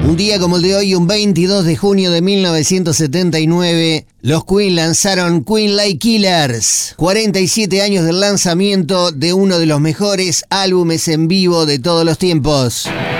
Un día como el de hoy, un 22 de junio de 1979, los Queen lanzaron Queen Like Killers. 47 años del lanzamiento de uno de los mejores álbumes en vivo de todos los tiempos.